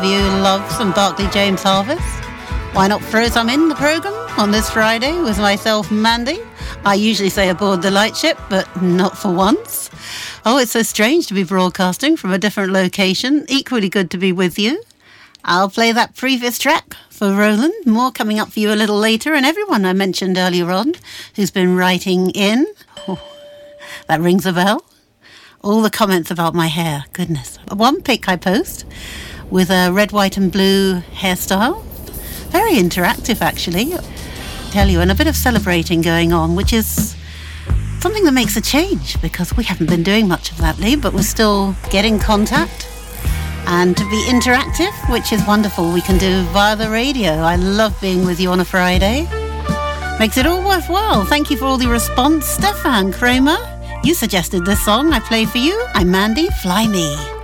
You love some Barclay James Harvest? Why not throw some in the programme on this Friday with myself, Mandy? I usually say aboard the lightship, but not for once. Oh, it's so strange to be broadcasting from a different location. Equally good to be with you. I'll play that previous track for Roland. More coming up for you a little later. And everyone I mentioned earlier on who's been writing in. Oh, that rings a bell. All the comments about my hair. Goodness. One pic I post with a red, white and blue hairstyle. Very interactive, actually. Tell you, and a bit of celebrating going on, which is something that makes a change because we haven't been doing much of that lately, but we're still getting contact and to be interactive, which is wonderful. We can do via the radio. I love being with you on a Friday. Makes it all worthwhile. Thank you for all the response. Stefan Kramer, you suggested this song I play for you. I'm Mandy, Fly Me.